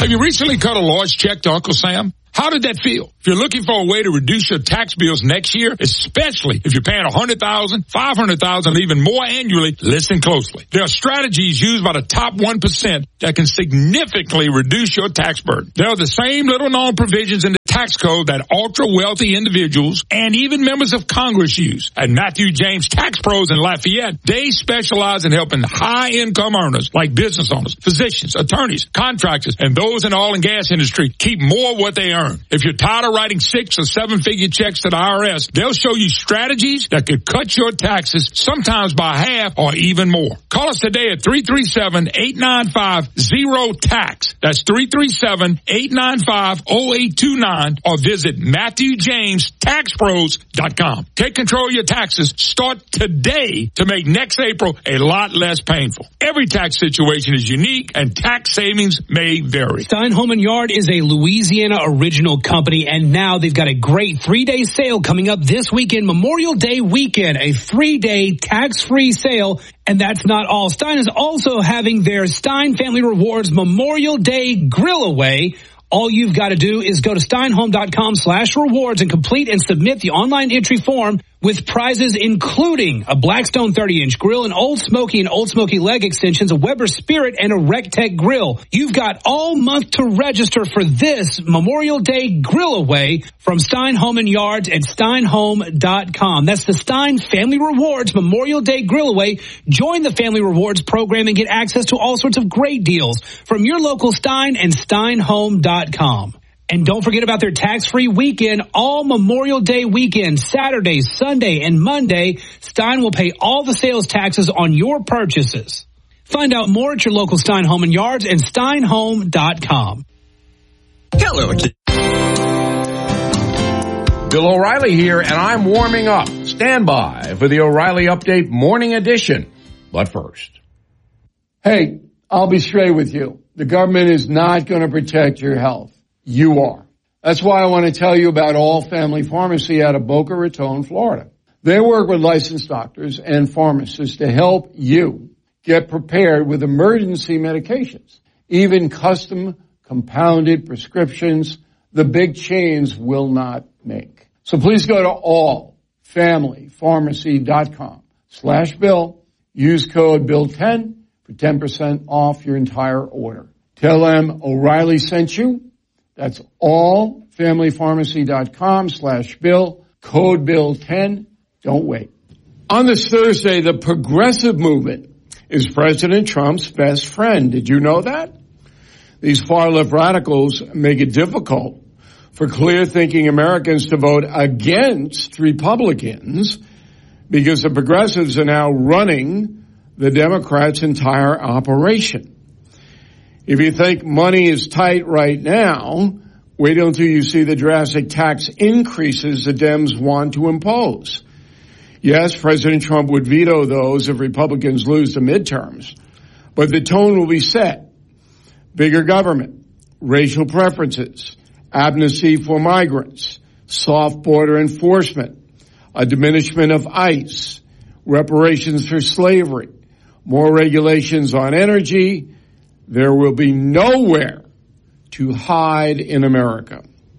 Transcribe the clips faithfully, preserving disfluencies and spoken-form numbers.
Have you recently cut a large check to Uncle Sam? How did that feel? If you're looking for a way to reduce your tax bills next year, especially if you're paying one hundred thousand dollars, five hundred thousand dollars, even more annually, listen closely. There are strategies used by the top one percent that can significantly reduce your tax burden. There are the same little-known provisions in the tax code that ultra-wealthy individuals and even members of Congress use. At Matthew James Tax Pros in Lafayette, they specialize in helping high-income earners like business owners, physicians, attorneys, contractors, and those in the oil and gas industry keep more of what they earn. If you're tired of writing six or seven figure checks to the I R S, they'll show you strategies that could cut your taxes sometimes by half or even more. Call us today at three three seven, eight nine five, zero tax. That's three three seven, eight nine five, zero eight two nine or visit Matthew James Tax Pros dot com. Take control of your taxes. Start today to make next April a lot less painful. Every tax situation is unique and tax savings may vary. Stein Home and Yard is a Louisiana original company, and now they've got a great three-day sale coming up this weekend, Memorial Day weekend, a three-day tax-free sale. And that's not all. Stein is also having their Stein Family Rewards Memorial Day Grill Away. All you've got to do is go to steinhome.com slash rewards and complete and submit the online entry form with prizes including a Blackstone thirty inch grill, an Old Smoky and Old Smoky leg extensions, a Weber Spirit, and a Rectech grill. You've got all month to register for this Memorial Day Grill Away from Stein Home and Yards at steinhome dot com. That's the Stein Family Rewards Memorial Day Grill Away. Join the Family Rewards program and get access to all sorts of great deals from your local Stein and steinhome dot com. And don't forget about their tax-free weekend, all Memorial Day weekend, Saturday, Sunday, and Monday. Stein will pay all the sales taxes on your purchases. Find out more at your local Stein Home and Yards and steinhome dot com. Hello. Bill O'Reilly here, and I'm warming up. Stand by for the O'Reilly Update Morning Edition. But first. Hey, I'll be straight with you. The government is not going to protect your health. You are. That's why I want to tell you about All Family Pharmacy out of Boca Raton, Florida. They work with licensed doctors and pharmacists to help you get prepared with emergency medications, even custom compounded prescriptions the big chains will not make. So please go to all family pharmacy dot com slash bill. Use code bill ten for ten percent off your entire order. Tell them O'Reilly sent you. That's all family pharmacy dot com slash bill, code bill ten. Don't wait. On this Thursday, the progressive movement is President Trump's best friend. Did you know that? These far-left radicals make it difficult for clear-thinking Americans to vote against Republicans because the progressives are now running the Democrats' entire operation. If you think money is tight right now, wait until you see the drastic tax increases the Dems want to impose. Yes, President Trump would veto those if Republicans lose the midterms, but the tone will be set. Bigger government, racial preferences, amnesty for migrants, soft border enforcement, a diminishment of ICE, reparations for slavery, more regulations on energy. There will be nowhere to hide in America.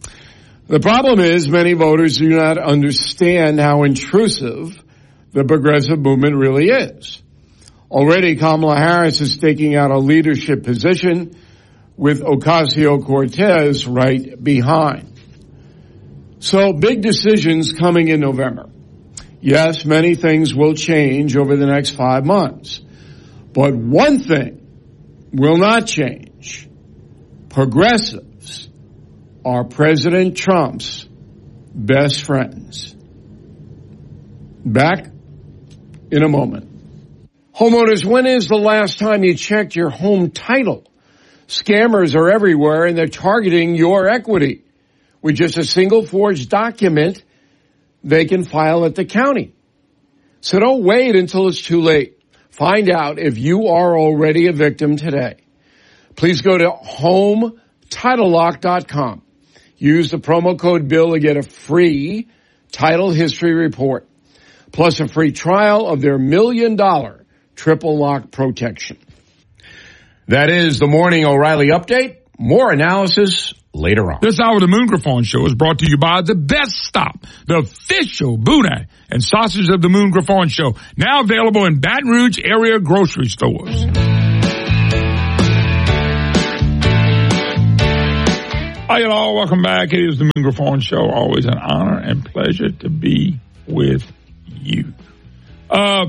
The problem is many voters do not understand how intrusive the progressive movement really is. Already, Kamala Harris is staking out a leadership position with Ocasio-Cortez right behind. So big decisions coming in November. Yes, many things will change over the next five months. But one thing will not change. Progressives are President Trump's best friends. Back in a moment. Homeowners, when is the last time you checked your home title? Scammers are everywhere and they're targeting your equity. With just a single forged document, they can file at the county. So don't wait until it's too late. Find out if you are already a victim today. Please go to home title lock dot com. Use the promo code BILL to get a free title history report, plus a free trial of their million dollar triple lock protection. That is the Morning O'Reilly Update. More analysis later on. This hour of the Moon Griffon Show is brought to you by The Best Stop, the official Boudin and sausage of the Moon Griffon Show, now available in Baton Rouge area grocery stores. Hi, y'all. Welcome back. It is the Moon Griffon Show. Always an honor and pleasure to be with you. Uh,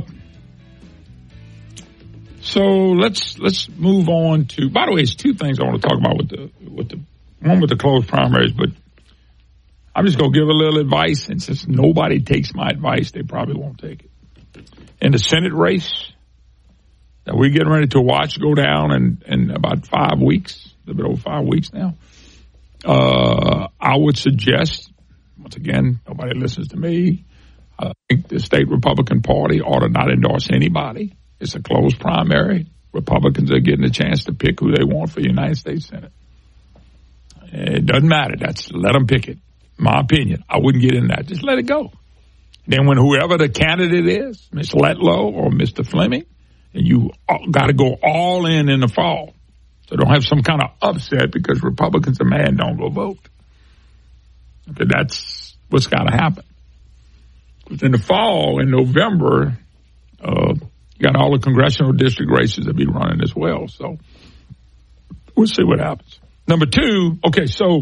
so let's let's move on to. By the way, it's two things I want to talk about with the with the one with the closed primaries, but I'm just going to give a little advice, and since nobody takes my advice, they probably won't take it. In the Senate race that we're getting ready to watch go down in, in about five weeks, a little bit over five weeks now. Uh, I would suggest, once again, nobody listens to me. I think the state Republican Party ought to not endorse anybody. It's a closed primary. Republicans are getting a chance to pick who they want for the United States Senate. It doesn't matter. That's let them pick it. My opinion. I wouldn't get in that. Just let it go. Then when whoever the candidate is, Miz Letlow or Mister Fleming, and you got to go all in in the fall. So don't have some kind of upset because Republicans are mad, don't go vote. Okay, that's what's got to happen. Because in the fall, in November, uh, you got all the congressional district races that be running as well. So we'll see what happens. Number two, okay, so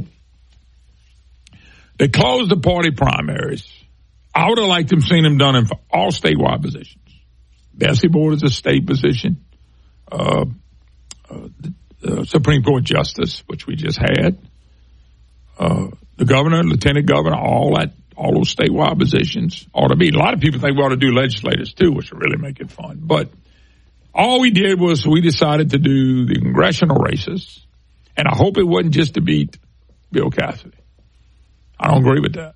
they closed the party primaries. I would have liked them seen them done in all statewide positions. Bessie Board is a state position. Uh, uh, the, Uh, Supreme Court Justice, which we just had, uh, the governor, lieutenant governor, all that, all those statewide positions ought to be. A lot of people think we ought to do legislators too, which would really make it fun. But all we did was we decided to do the congressional races, and I hope it wasn't just to beat Bill Cassidy. I don't agree with that.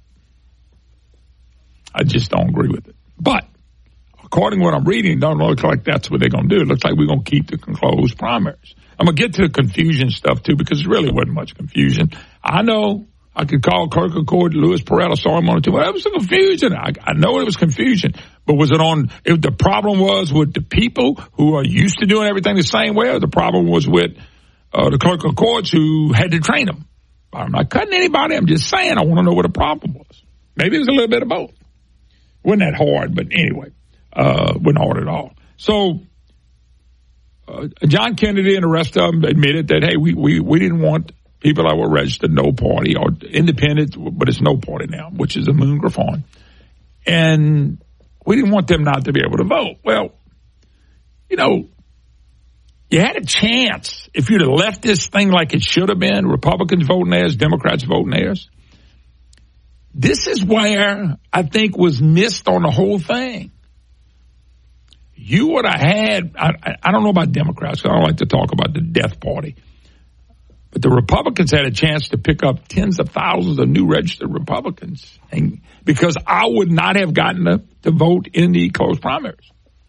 I just don't agree with it. But according to what I'm reading, it doesn't look like that's what they're going to do. It looks like we're going to keep the closed primaries. I'm going to get to the confusion stuff, too, because there really wasn't much confusion. I know I could call Kirk Accord, Louis Peretta, saw him on it, too. Well, it was a confusion. I, I know it was confusion. But was it on, if the problem was with the people who are used to doing everything the same way, or the problem was with uh, the Clerk of Courts who had to train them? I'm not cutting anybody. I'm just saying I want to know what the problem was. Maybe it was a little bit of both. It wasn't that hard, but anyway, uh, wasn't hard at all. So, Uh, John Kennedy and the rest of them admitted that, hey, we, we, we didn't want people that were registered no party or independent, but it's no party now, which is a Moon Griffon. And we didn't want them not to be able to vote. Well, you know, you had a chance if you'd have left this thing like it should have been, Republicans voting theirs, Democrats voting theirs. This is where I think was missed on the whole thing. You would have had, I, I don't know about Democrats, I don't like to talk about the death party, but the Republicans had a chance to pick up tens of thousands of new registered Republicans, and because I would not have gotten to, to vote in the closed primaries.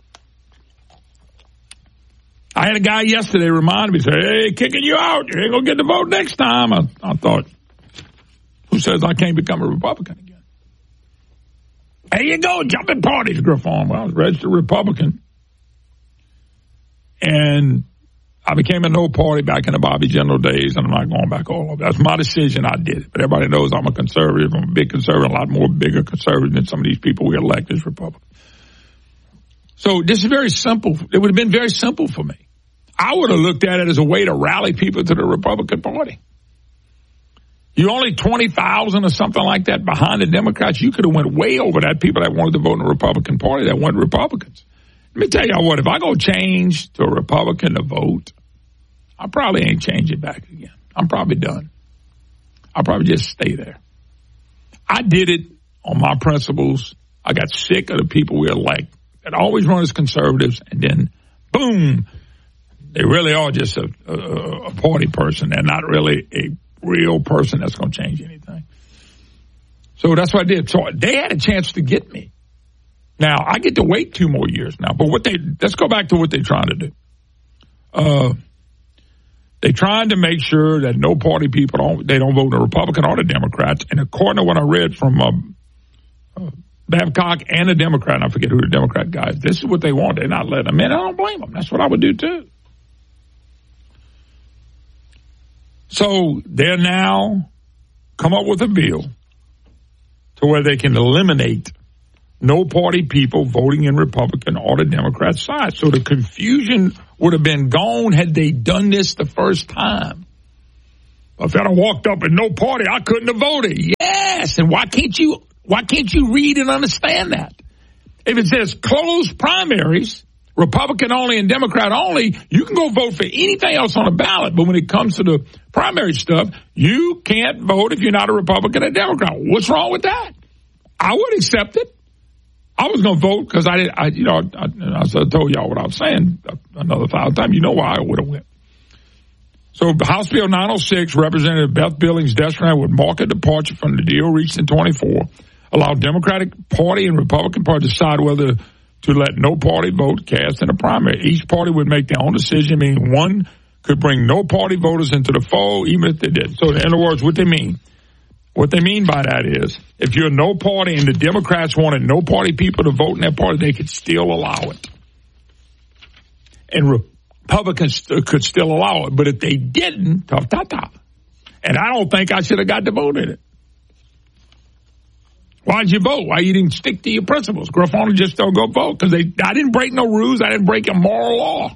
I had a guy yesterday remind me, say, hey, kicking you out, you ain't going to get to vote next time. I, I thought, who says I can't become a Republican again? There you go, jumping parties, Griffon. Well, I was a registered Republican. And I became a no party back in the Bobby Jindal days, and I'm not going back all over. That's my decision. I did it. But everybody knows I'm a conservative. I'm a big conservative, a lot more bigger conservative than some of these people we elect as Republicans. So this is very simple. It would have been very simple for me. I would have looked at it as a way to rally people to the Republican Party. You only twenty thousand or something like that behind the Democrats. You could have went way over that, people that wanted to vote in the Republican Party that weren't Republicans. Let me tell y'all what, if I go change to a Republican to vote, I probably ain't change it back again. I'm probably done. I'll probably just stay there. I did it on my principles. I got sick of the people we elect that always run as conservatives, and then, boom, they really are just a, a, a party person. They're not really a real person that's going to change anything. So that's what I did. So they had a chance to get me. Now, I get to wait two more years now. But what they let's go back to what they're trying to do. Uh, they're trying to make sure that no party people, don't they don't vote the Republican or the Democrats. And according to what I read from um, uh, Babcock and a Democrat, and I forget who the Democrat guy is, this is what they want. They're not letting them in. I don't blame them. That's what I would do, too. So they're now come up with a bill to where they can eliminate no-party people voting in Republican or the Democrat side. So the confusion would have been gone had they done this the first time. If I'd have walked up in no party, I couldn't have voted. Yes, and why can't you? Why can't you read and understand that? If it says closed primaries, Republican only and Democrat only, you can go vote for anything else on the ballot. But when it comes to the primary stuff, you can't vote if you're not a Republican or Democrat. What's wrong with that? I would accept it. I was going to vote because I did. I, you know, I, I, I told y'all what I was saying another thousand times. You know why I would have went. So House Bill nine oh six, Representative Beth Billings Deschanel would mark a departure from the deal reached in twenty-four, allow Democratic Party and Republican Party to decide whether to let no party vote cast in a primary. Each party would make their own decision, meaning one could bring no party voters into the fold, even if they did. So in other words, what they mean, what they mean by that is, if you're no party and the Democrats wanted no party people to vote in their party, they could still allow it. And Republicans could still allow it. But if they didn't, tough ta-ta. And I don't think I should have got to vote in it. Why'd you vote? Why you didn't stick to your principles? Grafoni just don't go vote because they. I didn't break no rules. I didn't break a moral law.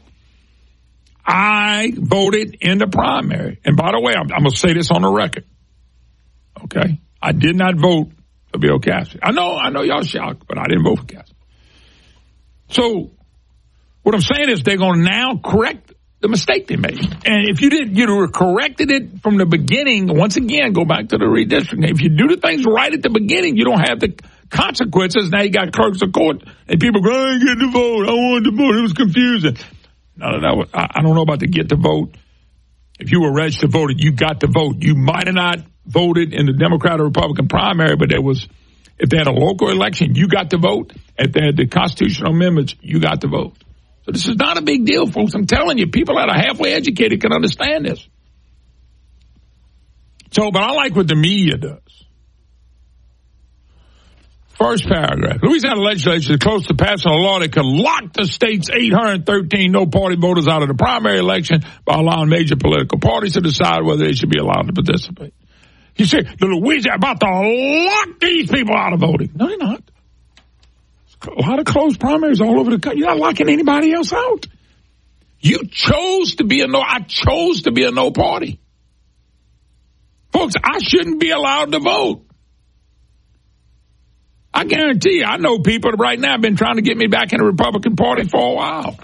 I voted in the primary. And by the way, I'm, I'm going to say this on the record. Okay? I did not vote for Bill Cassidy. I know, I know y'all shocked, but I didn't vote for Cassidy. So what I'm saying is they're going to now correct the mistake they made. And if you did, you would have corrected it from the beginning. Once again, go back to the redistricting. If you do the things right at the beginning, you don't have the consequences. Now you got clerks of court and people go, I didn't get to vote. I wanted to vote. It was confusing. No, no, no. I don't know about the get to vote. If you were registered to vote, you got to vote. You might have not voted in the Democrat or Republican primary, but there was, if they had a local election, you got to vote. If they had the constitutional amendments, you got to vote. So this is not a big deal, folks. I'm telling you, people that are halfway educated can understand this. So, but I like what the media does. First paragraph. Louisiana legislature is close to passing a law that could lock the state's eight hundred thirteen no-party voters out of the primary election by allowing major political parties to decide whether they should be allowed to participate. You say, the Louisiana about to lock these people out of voting. No, they're not. A lot of closed primaries all over the country. You're not locking anybody else out. You chose to be a no. I chose to be a no party. Folks, I shouldn't be allowed to vote. I guarantee you, I know people right now have been trying to get me back in the Republican Party for a while.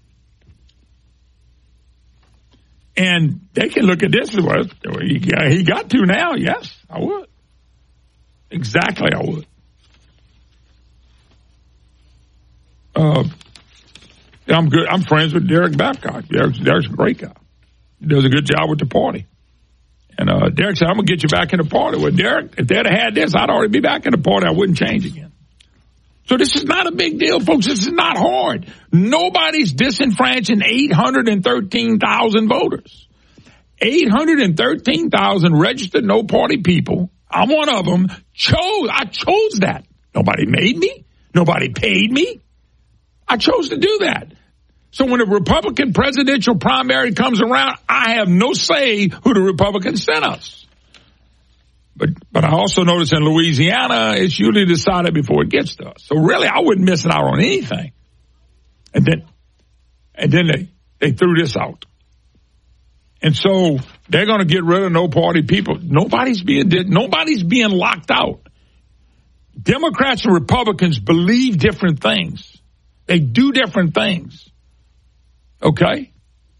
And they can look at this as well. He got to now. Yes, I would. Exactly, I would. Uh, I'm good. I'm friends with Derek Babcock. Derek's, Derek's a great guy. He does a good job with the party. And uh, Derek said, I'm going to get you back in the party. Well, Derek, if they'd have had this, I'd already be back in the party. I wouldn't change again. So this is not a big deal, folks. This is not hard. Nobody's disenfranchising eight hundred thirteen thousand voters. eight hundred thirteen thousand registered no-party people. I'm one of them. Chose. I chose that. Nobody made me. Nobody paid me. I chose to do that. So when the Republican presidential primary comes around, I have no say who the Republicans sent us. But but I also notice in Louisiana, it's usually decided before it gets to us. So really, I wouldn't miss out on anything. And then and then they, they threw this out. And so they're going to get rid of no-party people. Nobody's being nobody's being locked out. Democrats and Republicans believe different things. They do different things. Okay?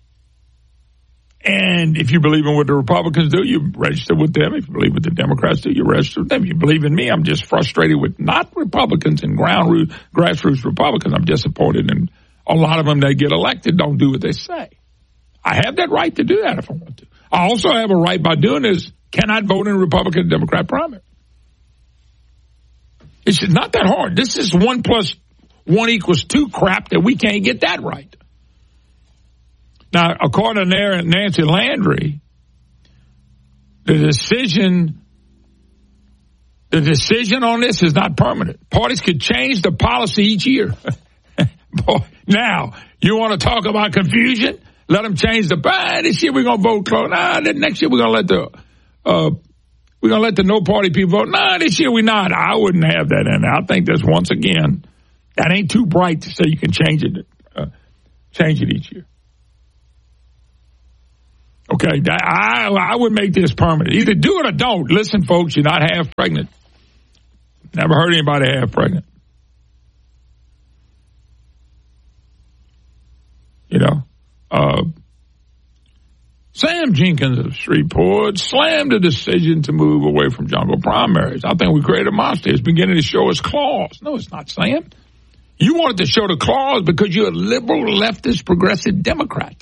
And if you believe in what the Republicans do, you register with them. If you believe what the Democrats do, you register with them. If you believe in me, I'm just frustrated with not Republicans and ground root, grassroots Republicans. I'm disappointed in a lot of them that get elected don't do what they say. I have that right to do that if I want to. I also have a right by doing this, cannot vote in a Republican and Democrat primary. It's not that hard. This is one plus one equals two crap that we can't get that right. Now, according to Nancy Landry, the decision, the decision on this is not permanent. Parties could change the policy each year. Now, you want to talk about confusion? let them change the, ah, this year we're going to vote close. Nah, next year we're going to let the, uh, we're going to let the no party people vote. Nah, this year we're not. I wouldn't have that in there. I think that's once again, that ain't too bright to say you can change it, uh, change it each year. Okay, I, I would make this permanent. Either do it or don't. Listen, folks, you're not half pregnant. Never heard anybody half pregnant. You know, uh, Sam Jenkins of Shreveport slammed the decision to move away from jungle primaries. I think we created a monster. It's beginning to show its claws. No, it's not, Sam. You wanted to show the claws because you're a liberal, leftist, progressive Democrat.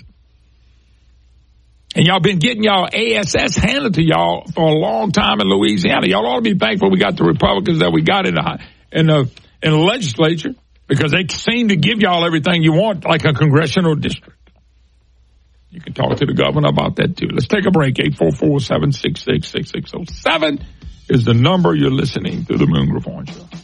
And y'all been getting y'all A S S handed to y'all for a long time in Louisiana. Y'all ought to be thankful we got the Republicans that we got in the in the in the legislature, because they seem to give y'all everything you want, like a congressional district. You can talk to the governor about that too. Let's take a break. eight four four, seven six six, six six zero seven is the number. You're listening to the Moon Griffon Show.